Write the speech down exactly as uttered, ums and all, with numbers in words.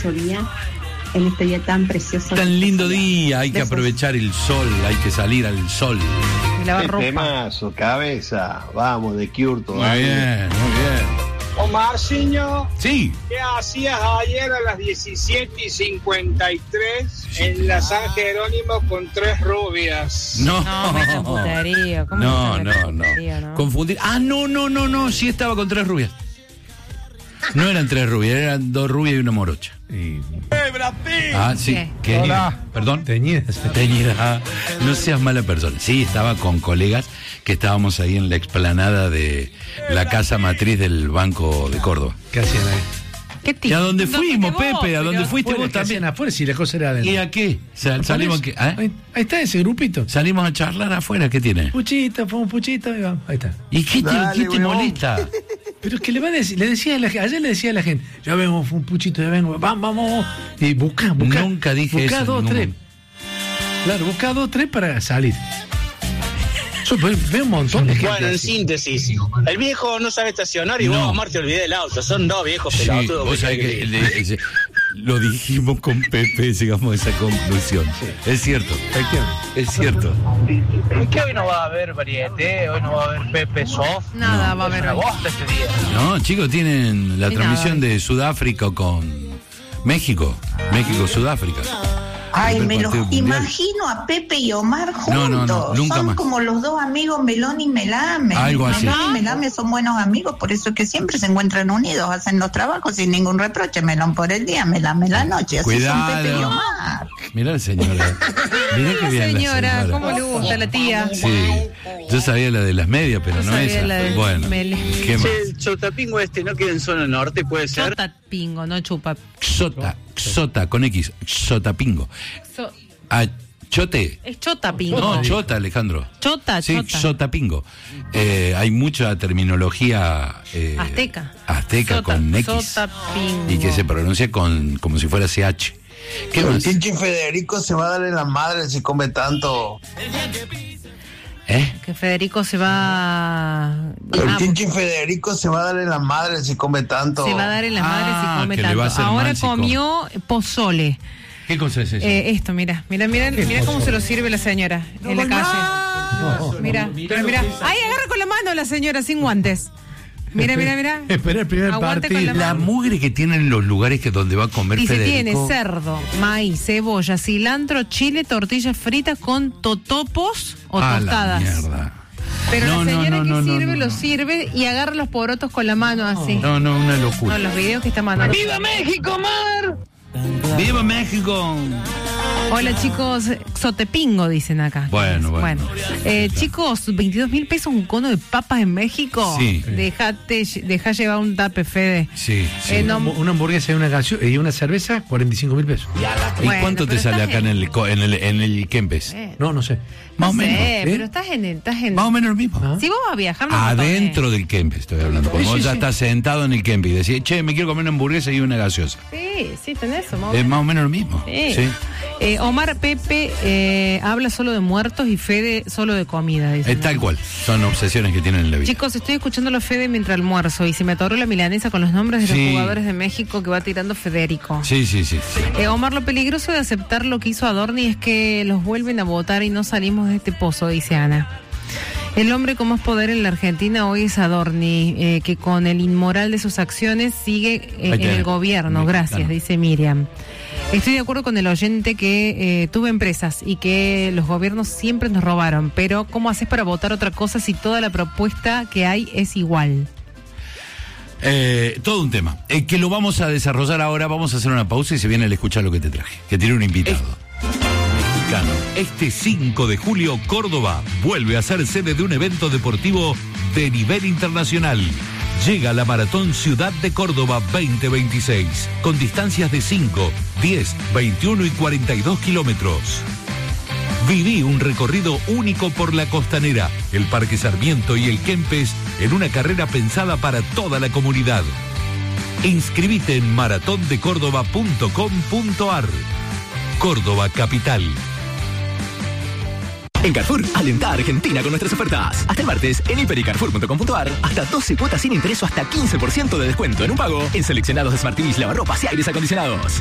hermoso día, en este día tan precioso. Tan lindo día, hay que Besos. aprovechar el sol, hay que salir al sol. Y lavar ropa. Temazo, cabeza, vamos, de Cure todavía. Muy bien, muy bien. Omarciño, sí. ¿Qué hacías ayer a las diecisiete y cincuenta y tres en la San Jerónimo con tres rubias? No, no, me da putería. ¿Cómo no, no, no. no. Confundir. Ah, no, no, no, no, sí estaba con tres rubias. No eran tres rubias, eran dos rubias y una morocha. Y... Ah, sí. ¿Qué? ¿Qué? Hola. Perdón. Teñidas. Teñidas. Ah, no seas mala persona. Sí, estaba con colegas que estábamos ahí en la explanada de la casa matriz del Banco de Córdoba. ¿Qué hacían ahí? ¿Qué ¿Y a dónde fuimos, vos, Pepe? ¿A dónde fuiste vos también? Afuera, si la cosa era adentro. ¿Y a qué? Sal, salimos aquí. ¿Eh? Ahí, ahí está ese grupito. Salimos a charlar afuera, ¿qué tiene? Puchito, fue un puchito, ahí, ahí está. ¿Y qué te, Dale, ¿qué te molesta? Pero es que le va a decir, le decía a la, ayer le decía a la gente, ya vengo, fue un puchito, ya vengo, vamos, vamos. Y busca, busca. Nunca dije busca eso. Dos, tres. Claro, busca dos, tres para salir. Yo veo un montón de gente. Bueno, en así. síntesis, el viejo no sabe estacionar y no. vos, Omar, te olvidé del auto. Son dos viejos sí, pelotudos. Vos sabés que el, el, el, lo dijimos con Pepe, llegamos a esa conclusión. Sí. Es cierto, es cierto. Es que hoy no va a haber varieté, hoy no va a haber Pepe Soft. Nada no, va a haber. Una bosta este día. No, chicos, tienen la sí, transmisión nada. de Sudáfrica con México. México-Sudáfrica. Ay, me los imagino a Pepe y Omar juntos. No, no, no, nunca son más. como los dos amigos Melón y Melame. Algo así. Melón y Melame son buenos amigos, por eso es que siempre se encuentran unidos, hacen los trabajos sin ningún reproche. Melón por el día, Melame la noche. Así Cuidado. son Pepe y Omar. Mirá la señora. Mirá que bien señora, la señora. ¿cómo le gusta la tía? Sí. Yo sabía la de las medias, pero Yo no sabía esa. la del Bueno, mele. ¿qué más? El chotapingo este no queda en zona norte, puede ser. Chotapingo, no chupa. Xota, Xota, con X, Xotapingo. So, Ah, Chote. es chotapingo. No, Chota, Alejandro. Chota, Sí, chota. Xotapingo. Eh, hay mucha terminología eh, Azteca. Azteca Sota, con X. Sotapingo. Y que se pronuncia con como si fuera C H. ¿Qué más? El Chinchi Federico se va a dar en la madre si come tanto. ¿Eh? Que Federico se va. El Ah, Chinchi Federico se va a dar en la madre si come tanto. se va a dar en la madre Ah, si come que le va a tanto. hacer Ahora mal si comió pozole. ¿Qué cosa es eso? Eh, esto, mira, mira, mira, mira cómo se lo sirve la señora en la calle. Mira, mira, mira. Ahí agarra con la mano la señora sin guantes. Mira, mira, mira. Espera el primer Aguante con partido. la La mano. mugre que tienen los lugares que donde va a comer Dice, Federico. tiene cerdo, maíz, cebolla, cilantro, chile, tortillas fritas con totopos o Ah, la tostadas. mierda. Pero No, la no, señora no, que no, no, sirve, no, lo no. sirve y agarra los porotos con la mano así. No, no, una locura. No, los videos que está mandando. ¡Viva México, Omar! ¡Viva México! Hola chicos, Xotepingo dicen acá. Bueno, bueno. Eh, chicos, veintidós mil pesos un cono de papas en México. Sí. Dejate, deja llevar un tape, Fede. Sí, sí. Eh, no- Una, una hamburguesa y una, gaseosa- y una cerveza, cuarenta y cinco mil pesos. ¿Y Bueno, cuánto te pero sale estás acá en en- el, co- en el, en el Kempes? Eh, No, no sé. Más o no sé, menos. ¿eh? pero estás en, estás en. Más o menos lo mismo. Ah. Si vos vas a viajar, no Adentro del Kempes estoy hablando. Cuando Sí, vos sí, ya sí. estás sentado en el Kempes y decís, che, me quiero comer una hamburguesa y una gaseosa. Sí, sí, tenés eso, más o Es menos. más o menos lo mismo. Sí. Sí. Eh, Omar Pepe eh, habla solo de muertos y Fede solo de comida. Dice. Es tal cual. Son obsesiones que tienen en la vida. Chicos, estoy escuchando a Fede mientras almuerzo y se me atoró la milanesa con los nombres de Sí. los jugadores de México que va tirando Federico. Sí, sí, sí. sí. Eh, Omar, lo peligroso de aceptar lo que hizo Adorni es que los vuelven a votar y no salimos de este pozo, dice Ana. El hombre con más poder en la Argentina hoy es Adorni, eh, que con el inmoral de sus acciones sigue eh, Ahí en tenés. el gobierno. Gracias, Mexicano. dice Miriam. Estoy de acuerdo con el oyente que eh, tuve empresas y que los gobiernos siempre nos robaron, pero ¿cómo haces para votar otra cosa si toda la propuesta que hay es igual? Eh, todo un tema. Eh, que lo vamos a desarrollar ahora. Vamos a hacer una pausa y se viene el escuchar lo que te traje. Que tiene un invitado. Mexicano. Este cinco de julio, Córdoba vuelve a ser sede de un evento deportivo de nivel internacional. Llega la Maratón Ciudad de Córdoba veinte veintiséis, con distancias de cinco, diez, veintiuno y cuarenta y dos kilómetros. Viví un recorrido único por la Costanera, el Parque Sarmiento y el Kempes en una carrera pensada para toda la comunidad. Inscribite en maratón de córdoba punto com punto ar. Córdoba Capital. En Carrefour, alenta a Argentina con nuestras ofertas. Hasta el martes, en hiper y carrefour punto com punto ar, hasta doce cuotas sin interés o hasta quince por ciento de descuento en un pago en seleccionados Smart T Vs, lavarropas y aires acondicionados.